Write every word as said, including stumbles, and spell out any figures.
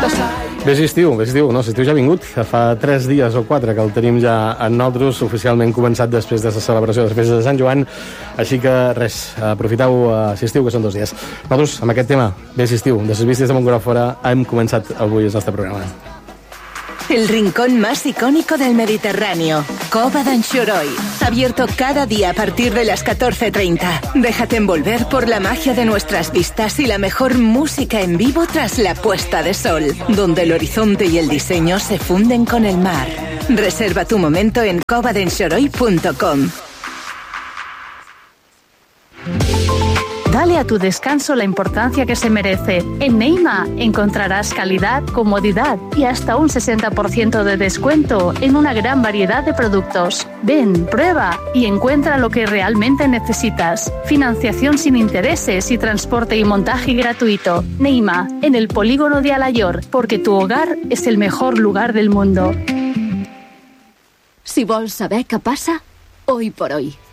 Bé, és estiu, bé, és estiu. No, l'estiu ja ha vingut. Fa tres dies o quatre que el tenim ja en nosaltres, oficialment començat després de la celebració, després de Sant Joan. Així que, res, aprofiteu a l'estiu, que són dos dies. Nosaltres, amb aquest tema, bé, és estiu, de les vistes de Montgròs fora, hem començat avui el nostre programa. El rincón más icónico del Mediterráneo, Cova d'Anxoroi. Abierto cada día a partir de las catorce treinta. Déjate envolver por la magia de nuestras vistas y la mejor música en vivo tras la puesta de sol, donde el horizonte y el diseño se funden con el mar. Reserva tu momento en cova d'anxoroi punto com. Dale a tu descanso la importancia que se merece. En Neima encontrarás calidad, comodidad y hasta un sesenta por ciento de descuento en una gran variedad de productos. Ven, prueba y encuentra lo que realmente necesitas. Financiación sin intereses y transporte y montaje gratuito. Neima, en el polígono de Alayor, porque tu hogar es el mejor lugar del mundo. Si vols saber què passa, hoy por hoy.